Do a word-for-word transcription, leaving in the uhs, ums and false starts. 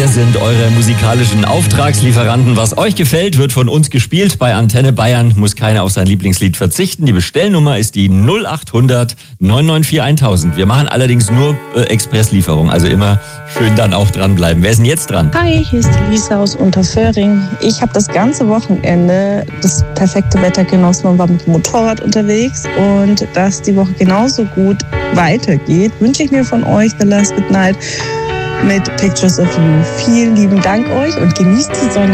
Wir sind eure musikalischen Auftragslieferanten. Was euch gefällt, wird von uns gespielt. Bei Antenne Bayern muss keiner auf sein Lieblingslied verzichten. Die Bestellnummer ist die null acht hundert neun neun vier tausend. Wir machen allerdings nur äh, Expresslieferung, also immer schön dann auch dranbleiben. Wer ist denn jetzt dran? Hi, hier ist die Lisa aus Unterföhring. Ich habe das ganze Wochenende das perfekte Wetter genossen und war mit dem Motorrad unterwegs. Und dass die Woche genauso gut weitergeht, wünsche ich mir von euch The Last Good Night mit Pictures of You. Vielen lieben Dank euch und genießt die Sonne.